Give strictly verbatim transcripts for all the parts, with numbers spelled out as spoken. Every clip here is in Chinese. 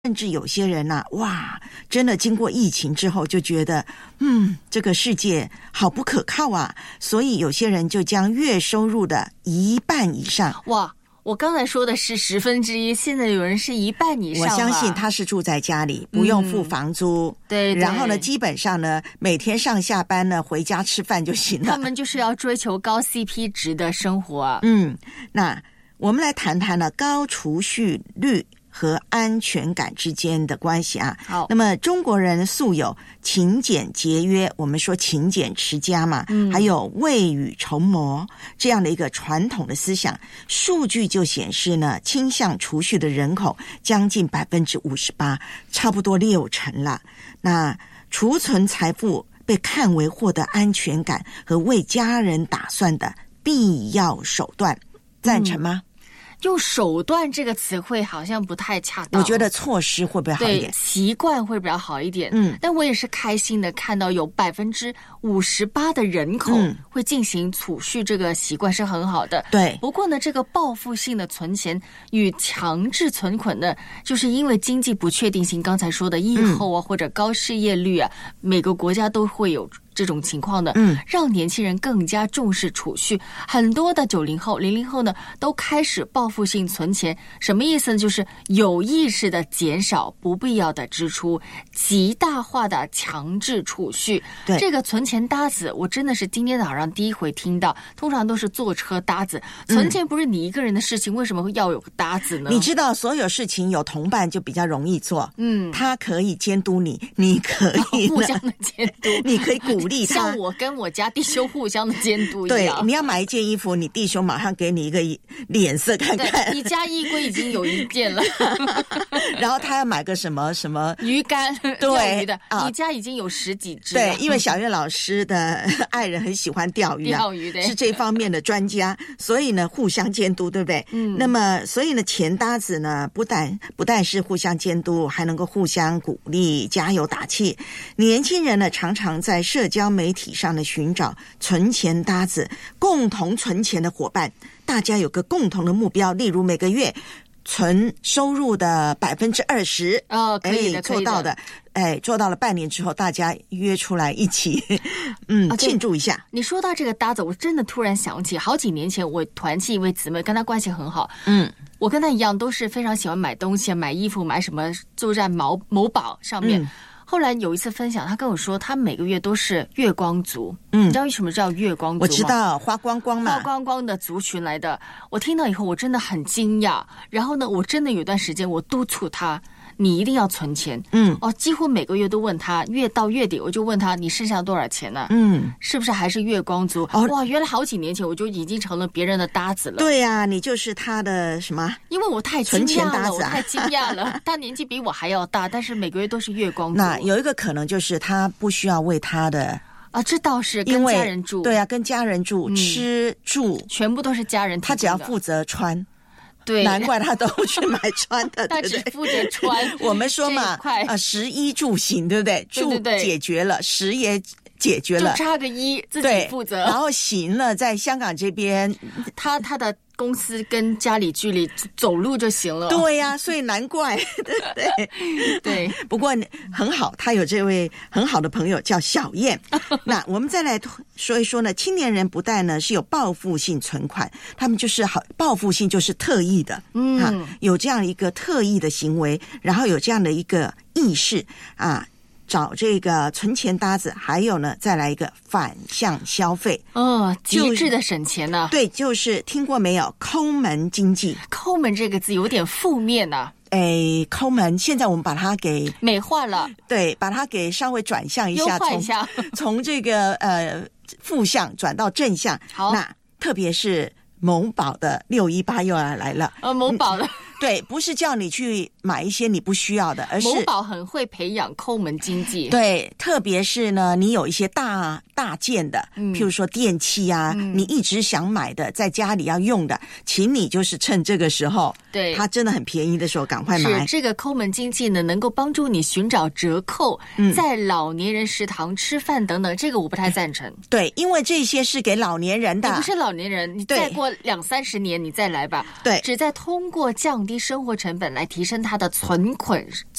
甚至有些人啊，哇，真的经过疫情之后就觉得，嗯，这个世界好不可靠啊，所以有些人就将月收入的一半以上， 哇，我刚才说的是十分之一，现在有人是一半以上。 我相信他是住在家里，不用付房租， 嗯、对, 对。 然后呢，基本上呢，每天上下班呢，回家吃饭就行了。 他们就是要追求高 C P 值的生活啊。 嗯，那我们来谈谈呢，高储蓄率和安全感之间的关系啊。 好， 那么中国人素有勤俭节约，我们说勤俭持家嘛，嗯，还有未雨绸缪这样的一个传统的思想。数据就显示呢，倾向储蓄的人口将近百分之五十八，差不多六成了。那储存财富被看为获得安全感和为家人打算的必要手段，赞成吗？ 嗯，用手段这个词汇好像不太恰当， 我觉得措施会不会好一点？ 对，习惯会比较好一点。 嗯， 但我也是开心的看到有百分之五十八的人口会进行储蓄，这个习惯是很好的。 对， 不过呢，这个报复性的存钱与强制存款呢，就是因为经济不确定性，刚才说的疫后啊，嗯、或者高失业率啊，每个国家都会有这种情况的， 嗯， 让年轻人更加重视储蓄。很多的九零后、零零后呢，都开始报复性存钱。什么意思呢？就是有意识的减少不必要的支出，极大化的强制储蓄。 对， 这个存钱搭子，我真的是今天早上第一回听到。通常都是坐车搭子，存钱不是你一个人的事情，嗯、为什么会要有个搭子呢？ 你知道，所有事情有同伴就比较容易做。 嗯， 他可以监督你，你可以互相的监督， 你可以鼓励他， 像我跟我家弟兄互相的监督一样。 对，你要买一件衣服，你弟兄马上给你一个脸色看看。 你家衣柜已经有一件了， 然后他要买个什么什么鱼竿， 对鱼的、啊，你家已经有十几只了。 对，因为小月老师的爱人很喜欢钓鱼啊， 钓鱼的是这方面的专家，所以呢，互相监督，对不对？ 嗯。 那么，所以呢，钱搭子呢，不但不但是互相监督，还能够互相鼓励、加油打气。年轻人呢，常常在社交媒体上呢寻找存钱搭子，共同存钱的伙伴。大家有个共同的目标，例如每个月存收入的百分之二十， 哦，可以的， 哎，做到的，哎，做到了半年之后，大家约出来一起，嗯， 啊、 庆祝一下。 你说到这个搭子，我真的突然想起，好几年前我团契一位姊妹，跟她关系很好， 嗯， 我跟她一样，都是非常喜欢买东西、买衣服、买什么，就在某某宝上面。嗯，后来有一次分享，他跟我说，他每个月都是月光族。嗯，你知道为什么叫月光族吗？ 我知道，花光光嘛， 花光光的族群来的。我听到以后，我真的很惊讶。然后呢，我真的有段时间，我督促他，你一定要存钱。嗯，哦，几乎每个月都问他，月到月底我就问他，你剩下多少钱呢、啊？嗯，是不是还是月光族？哦，哇，原来好几年前我就已经成了别人的搭子了。 对呀、啊，你就是他的什么？ 因为我太惊讶了， 啊、 我太惊讶了。他年纪比我还要大，但是每个月都是月光族。 那有一个可能就是他不需要为他的。 啊，这倒是跟家人住， 对啊，跟家人住，嗯、吃住全部都是家人提供的， 他只要负责穿， 对， 难怪他都去买穿的， 他只负责穿。 我们说嘛，啊，食衣住行，对不对？住对对对解决了，食也解决了， 就差个衣自己负责。 然后行了，在香港这边， 他他的公司跟家里距离走路就行了。 对呀、啊，所以难怪，对对对。 不过很好，他有这位很好的朋友叫小燕。那我们再来说一说呢，青年人不但呢是有报复性存款，他们就是好报复性就是特意的，嗯、啊，有这样一个特意的行为，然后有这样的一个意识啊。找这个存钱搭子，还有呢，再来一个反向消费哦，极致的省钱呢、啊。 对，就是听过没有？抠门经济。 抠门这个字有点负面呐、啊。 哎，抠门，现在我们把它给美化了， 对，把它给稍微转向一下， 优化一下， 从从这个呃负向转到正向。 好， 那特别是某宝的六一八又要来了， 呃，某宝的。 对，不是叫你去买一些你不需要的，而是某宝很会培养抠门经济。 对，特别是呢，你有一些大大件的，嗯、譬如说电器啊、嗯，你一直想买的，在家里要用的，请你就是趁这个时候， 对， 它真的很便宜的时候，赶快买。 是这个抠门经济呢，能够帮助你寻找折扣，嗯、在老年人食堂吃饭等等，这个我不太赞成。 对，因为这些是给老年人的， 你不是老年人，你再过两三十年你再来吧。 对， 只在通过降低低生活成本来提升他的存款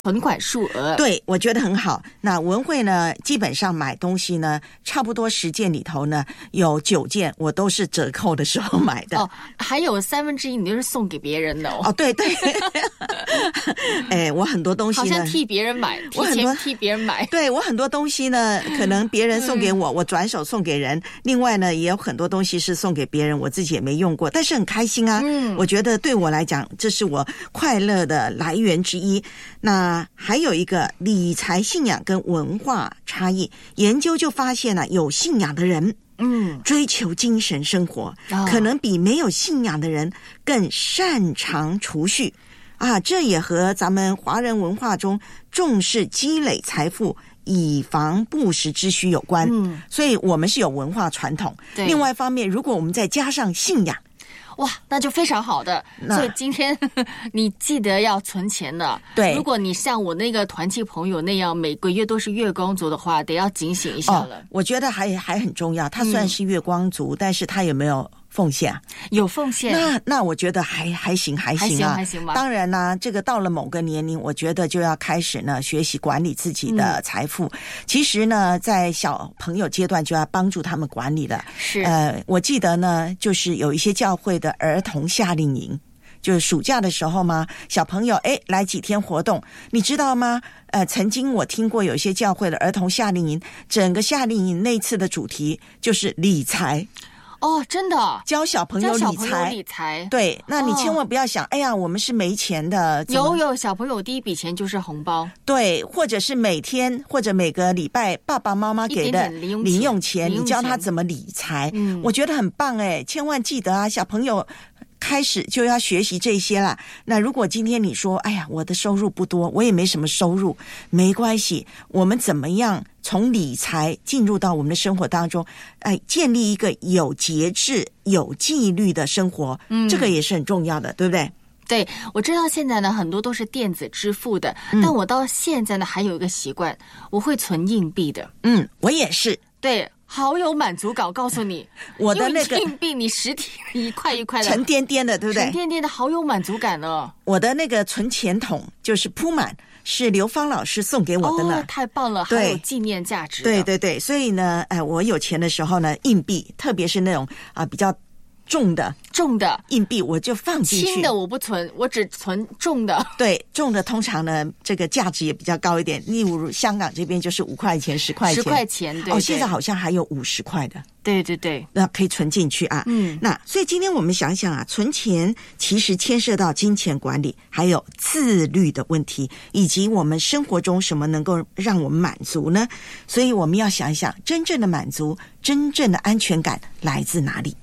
存款数额。 对，我觉得很好。那文慧呢，基本上买东西呢，差不多十件里头呢，有九件我都是折扣的时候买的。 哦，还有三分之一你就是送给别人的哦。 哦，对对。哎，我很多东西呢， 好像替别人买， 我很多替别人买。 对，我很多东西呢，可能别人送给我，嗯、我转手送给人。另外呢，也有很多东西是送给别人，我自己也没用过，但是很开心啊。嗯，我觉得对我来讲，这是我快乐的来源之一。那还有一个理财信仰跟文化差异，研究就发现了，有信仰的人，嗯，追求精神生活，哦、可能比没有信仰的人更擅长储蓄。啊，这也和咱们华人文化中重视积累财富以防不时之需有关。嗯，所以我们是有文化传统。另外一方面，如果我们再加上信仰， 哇，那就非常好的。所以今天呵呵你记得要存钱了。 对， 如果你像我那个团契朋友那样每个月都是月光族的话，得要警醒一下了。 哦、我觉得还还很重要。他虽然是月光族，嗯、但是他有没有奉献？ 有奉献。 那那我觉得还还行还行啊， 还行吧。 当然呢，这个到了某个年龄，我觉得就要开始呢学习管理自己的财富。嗯、其实呢，在小朋友阶段就要帮助他们管理了。 是。 呃，我记得呢，就是有一些教会的儿童夏令营。就是暑假的时候嘛，小朋友哎来几天活动，你知道吗？呃，曾经我听过有一些教会的儿童夏令营，整个夏令营那次的主题就是理财。 哦，真的教小朋友理财， 教小朋友理财。 对，那你千万不要想，哦、哎呀，我们是没钱的。 有有，小朋友第一笔钱就是红包。 对，或者是每天或者每个礼拜爸爸妈妈给的零用钱，零用钱你教他怎么理财，嗯，我觉得很棒哎，千万记得啊，小朋友开始就要学习这些啦。那如果今天你说，哎呀，我的收入不多，我也没什么收入，没关系，我们怎么样从理财进入到我们的生活当中，哎，建立一个有节制、有纪律的生活，嗯，这个也是很重要的，对不对？ 对，我知道现在呢很多都是电子支付的，嗯、但我到现在呢还有一个习惯，我会存硬币的。 嗯，我也是。 对。好有满足感，我告诉你， 我的那个硬币，你实体一块一块的， 沉甸甸的，对不对？ 沉甸甸的，好有满足感呢。 我的那个存钱筒就是铺满，是刘芳老师送给我的呢， 哦、太棒了，还有纪念价值。 对对对，所以呢，哎，我有钱的时候呢，硬币，特别是那种啊比较重的重的硬币，我就放进去。 轻的我不存，我只存重的。 对，重的通常呢，这个价值也比较高一点。例如香港这边就是五块钱、十块钱、 十块钱，对对。 哦，现在好像还有五十块的。 对对对， 那可以存进去啊。嗯，那所以今天我们想想啊，存钱其实牵涉到金钱管理，还有自律的问题，以及我们生活中什么能够让我们满足呢？所以我们要想一想，真正的满足、真正的安全感来自哪里？